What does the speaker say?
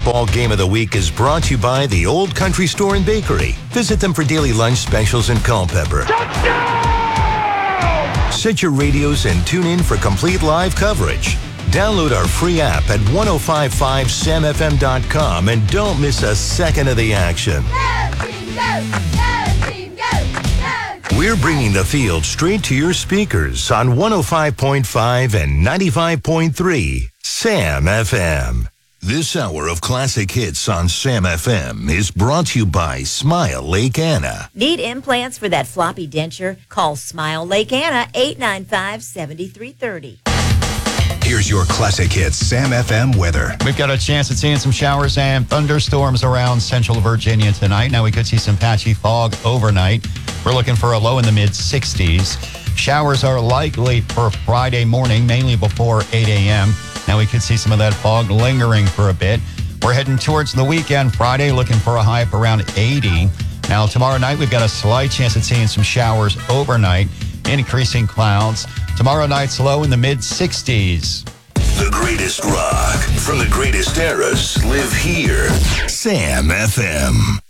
Football Game of the Week is brought to you by the Old Country Store and Bakery. Visit them for daily lunch specials in Culpeper. Touchdown! Set your radios and tune in for complete live coverage. Download our free app at 1055samfm.com and don't miss a second of the action. We're bringing the field straight to your speakers on 105.5 and 95.3 Sam FM. This hour of classic hits on Sam FM is brought to you by Smile Lake Anna. Need implants for that floppy denture? Call Smile Lake Anna, 895-7330. Here's your classic hits Sam FM weather. We've got a chance at seeing some showers and thunderstorms around central Virginia tonight. Now we could see some patchy fog overnight. We're looking for a low in the mid-60s. Showers are likely for Friday morning, mainly before 8 a.m. Now we could see some of that fog lingering for a bit. We're heading towards the weekend Friday, looking for a high of around 80. Now tomorrow night, we've got a slight chance at seeing some showers overnight, increasing clouds. Tomorrow night's low in the mid-60s. The greatest rock from the greatest eras live here. Sam FM.